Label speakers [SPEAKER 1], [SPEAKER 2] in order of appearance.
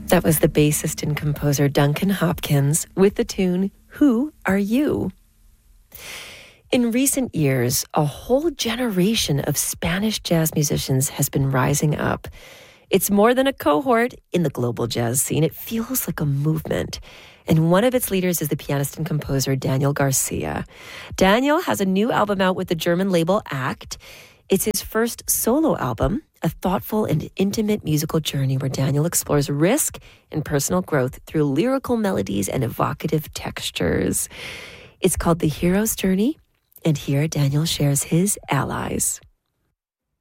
[SPEAKER 1] That was the bassist and composer Duncan Hopkins with the tune, Who Are You? In recent years, a whole generation of Spanish jazz musicians has been rising up. It's more than a cohort in the global jazz scene. It feels like a movement. And one of its leaders is the pianist and composer Daniel Garcia. Daniel has a new album out with the German label Act. It's his first solo album, a thoughtful and intimate musical journey where Daniel explores risk and personal growth through lyrical melodies and evocative textures. It's called The Hero's Journey, and here Daniel shares his allies.